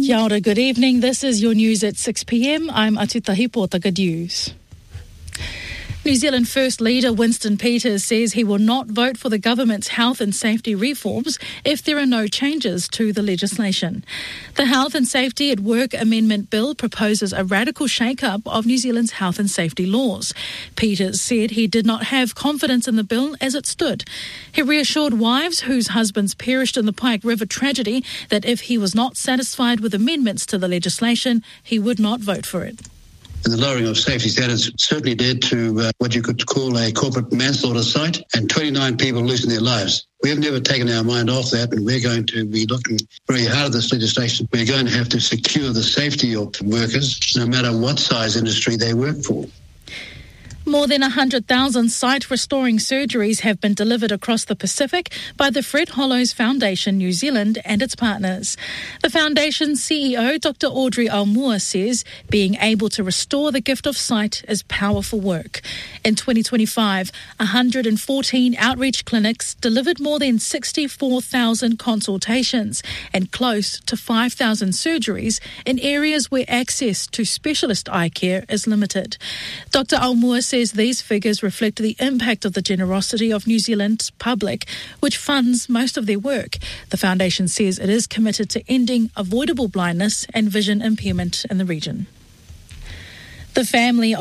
Kia ora, good evening. This is your news at 6 p.m. I'm Atutahi Pōtaka News. New Zealand First Leader Winston Peters says he will not vote for the government's health and safety reforms if there are no changes to the legislation. The Health and Safety at Work Amendment Bill proposes a radical shake-up of New Zealand's health and safety laws. Peters said he did not have confidence in the bill as it stood. He reassured wives whose husbands perished in the Pike River tragedy that if he was not satisfied with amendments to the legislation, he would not vote for it. And the lowering of safety standards certainly led to what you could call a corporate manslaughter site, and 29 people losing their lives. We have never taken our mind off that, and we're going to be looking very hard at this legislation. We're going to have to secure the safety of workers, no matter what size industry they work for. More than 100,000 sight-restoring surgeries have been delivered across the Pacific by the Fred Hollows Foundation New Zealand and its partners. The foundation's CEO, Dr. Audrey Aumua, says being able to restore the gift of sight is powerful work. In 2025, 114 outreach clinics delivered more than 64,000 consultations and close to 5,000 surgeries in areas where access to specialist eye care is limited. Dr. Aumua says these figures reflect the impact of the generosity of New Zealand's public, which funds most of their work. The foundation says it is committed to ending avoidable blindness and vision impairment in the region. The family